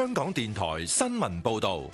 香港電台新聞報道。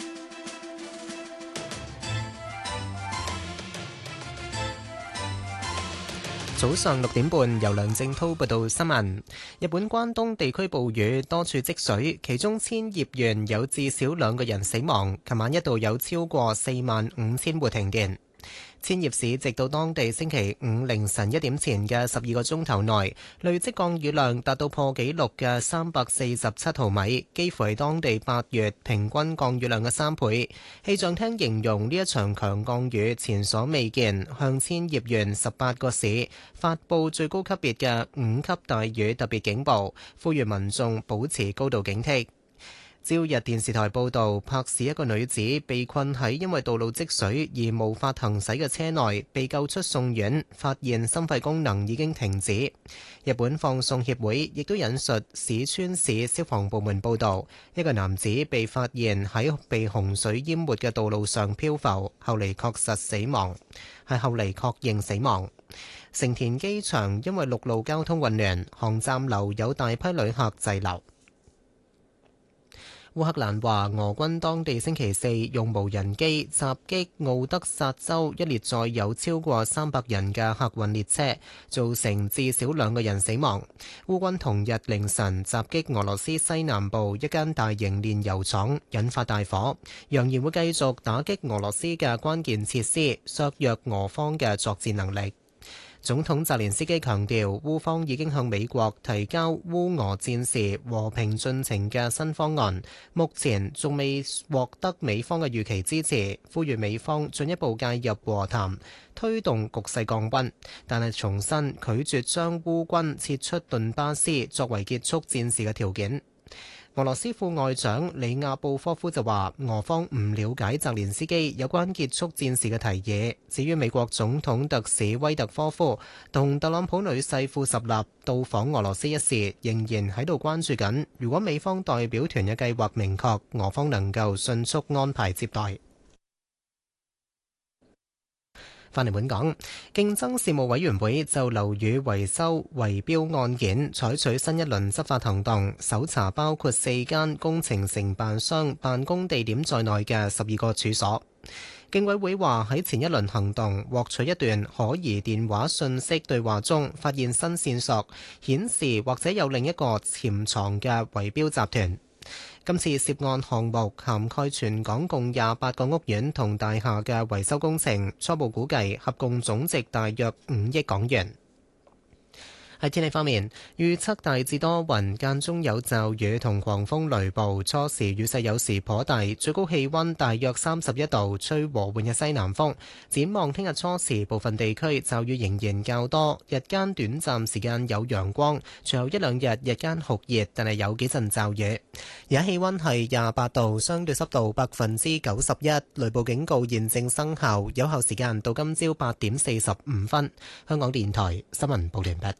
早上6點半，由梁正滔報道新聞。日本關東地區暴雨，多處積水，其中千葉縣有至少2個人死亡。琴晚一度有超過45000戶停電。千葉市直到當地星期五凌晨1點前嘅12個鐘頭內，累積降雨量達到破紀錄嘅347毫米，幾乎係當地8月平均降雨量嘅3倍。氣象廳形容呢一場強降雨前所未見，向千葉縣18個市發布最高級別嘅5級大雨特別警報，呼籲民眾保持高度警惕。朝日電視台報導，柏市一個女子被困喺因為道路積水而無法行駛嘅車內，被救出送院，發現心肺功能已經停止。日本放送協會亦都引述市川市消防部門報導，一個男子被發現喺被洪水淹沒嘅道路上漂浮，後嚟確認死亡。成田機場因為陸路交通混亂，航站樓有大批旅客滯留。烏克蘭話，俄軍當地星期四用無人機襲擊奧德薩州一列載有超過300人嘅客運列車，造成至少2個人死亡。烏軍同日凌晨襲擊俄羅斯西南部一間大型煉油廠，引發大火，揚言會繼續打擊俄羅斯嘅關鍵設施，削弱俄方嘅作戰能力。總統澤連斯基強調，烏方已經向美國提交烏俄戰時和平進程嘅新方案，目前仲未獲得美方嘅預期支持，呼籲美方進一步介入和談，推動局勢降溫，但係重申拒絕將烏軍撤出頓巴斯作為結束戰事嘅條件。俄羅斯副外長里亞布科夫就話，俄方唔了解澤連斯基有關結束戰事嘅提議。至於美國總統特使威特科夫同特朗普女婿庫什納到訪俄羅斯一事，仍然喺度關注緊。如果美方代表團嘅計劃明確，俄方能夠迅速安排接待。返嚟本港，競爭事務委員會就樓宇維修圍標案件採取新一輪執法行動，搜查包括4間工程承辦商辦公地點在內嘅12個處所。競委會話喺前一輪行動獲取一段可疑電話訊息對話中，發現新線索，顯示或者有另一個潛藏嘅圍標集團。今次涉案項目涵蓋全港共28個屋苑同大廈嘅維修工程，初步估計合共總值大約5億港元。喺天氣方面，預測大致多雲，間中有驟雨同狂風雷暴，初時雨勢有時頗大，最高氣溫大約31度，吹和緩嘅西南風。展望聽日初時，部分地區驟雨仍然較多，日間短暫時間有陽光，隨後1-2日日間酷熱，但係有幾陣驟雨。而家氣溫係28度，相對濕度91%，雷暴警告現正生效，有效時間到今朝8點45分。香港電台新聞報完畢。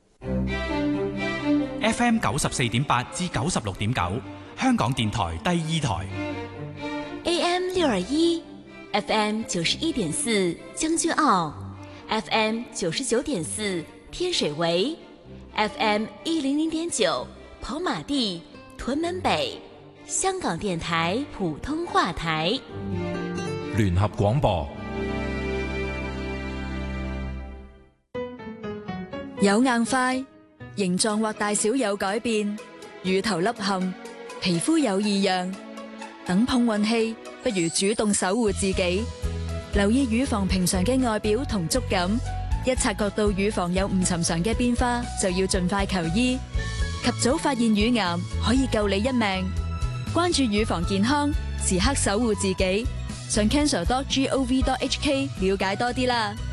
FM 94.8至96.9，香港電台第2台。 AM 621 FM 91.4將軍澳 FM 99.4天水圍 FM 100.9跑馬地屯門北，香港電台普通話台。 聯合廣播。 有硬塊，形狀或大小有改變，乳頭凹陷，皮膚有異樣，等碰運氣，不如主動守護自己。留意乳房平常嘅外表同觸感，一察覺到乳房有唔尋常嘅變化，就要盡快求醫。及早發現乳癌，可以救你一命。關注乳房健康，時刻守護自己。上 cancer.gov.hk 了解多啲啦。